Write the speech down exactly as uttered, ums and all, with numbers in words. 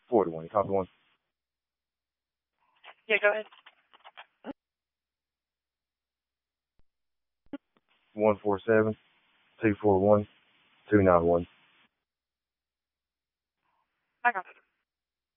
forty-one. You copy one? Yeah, go ahead. one four seven, two four one, two nine one. I got it.